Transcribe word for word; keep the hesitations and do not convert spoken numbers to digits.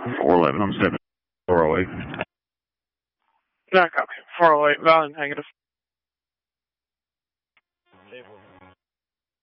four eleven, I'm seven, four oh eight. No, copy. four oh eight, valid negative.